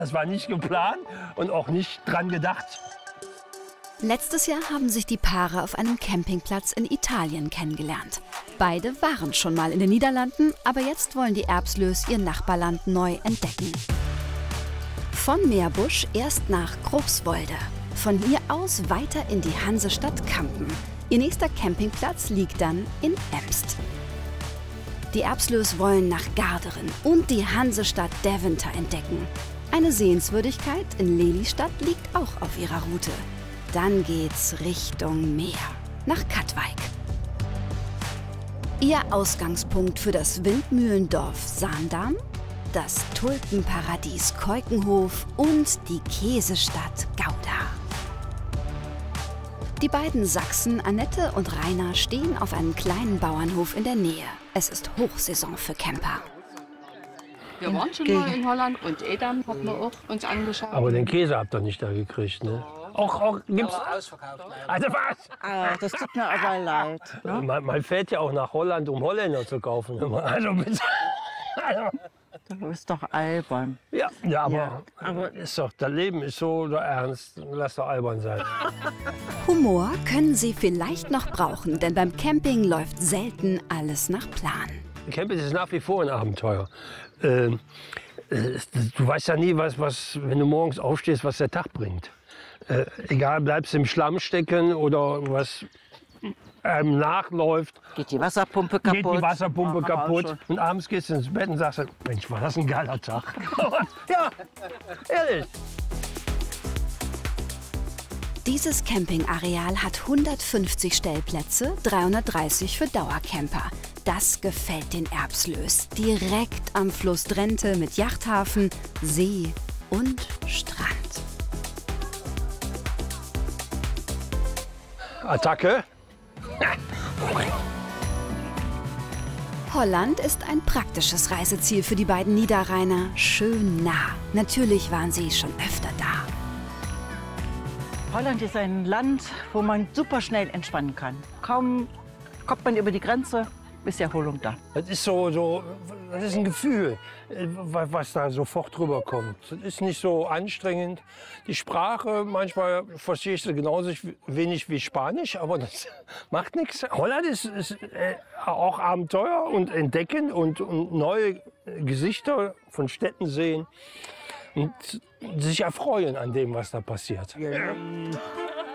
Das war nicht geplant und auch nicht dran gedacht. Letztes Jahr haben sich die Paare auf einem Campingplatz in Italien kennengelernt. Beide waren schon mal in den Niederlanden, aber jetzt wollen die Erbslös ihr Nachbarland neu entdecken. Von Meerbusch erst nach Grobswolde. Von hier aus weiter in die Hansestadt Kampen. Ihr nächster Campingplatz liegt dann in Emst. Die Erbslös wollen nach Garderen und die Hansestadt Deventer entdecken. Eine Sehenswürdigkeit in Lelystad liegt auch auf ihrer Route. Dann geht's Richtung Meer, nach Katwijk. Ihr Ausgangspunkt für das Windmühlendorf Zaandam, das Tulpenparadies Keukenhof und die Käsestadt Gouda. Die beiden Sachsen, Annette und Rainer, stehen auf einem kleinen Bauernhof in der Nähe. Es ist Hochsaison für Camper. Wir waren schon mal in Holland und Edam haben wir auch uns angeschaut. Aber den Käse habt ihr nicht da gekriegt, ne? Auch gibt's. Also was? Ah, das tut mir aber leid. Ne? Man fährt ja auch nach Holland, um Holländer zu kaufen. Also bitte. Also. Du bist doch albern. Ja, aber ist doch, das Leben ist so ernst. Lass doch albern sein. Humor können Sie vielleicht noch brauchen, denn beim Camping läuft selten alles nach Plan. Camping ist nach wie vor ein Abenteuer. Du weißt ja nie, was, wenn du morgens aufstehst, was der Tag bringt. Egal, bleibst du im Schlamm stecken oder was nachläuft. Geht die Wasserpumpe kaputt. Geht die Wasserpumpe kaputt. Und abends gehst du ins Bett und sagst, Mensch, war das ein geiler Tag. Ja, ehrlich. Dieses Campingareal hat 150 Stellplätze, 330 für Dauercamper. Das gefällt den Erbslös. Direkt am Fluss Drenthe mit Yachthafen, See und Strand. Attacke. Holland ist ein praktisches Reiseziel für die beiden Niederrheiner. Schön nah. Natürlich waren sie schon öfter da. Holland ist ein Land, wo man super schnell entspannen kann. Kaum kommt man über die Grenze, ist die Erholung da. Das ist das ist ein Gefühl, was da sofort drüber kommt. Das ist nicht so anstrengend. Die Sprache, manchmal verstehe ich sie genauso wenig wie Spanisch, aber das macht nichts. Holland ist auch Abenteuer und Entdecken und neue Gesichter von Städten sehen und sich erfreuen an dem, was da passiert.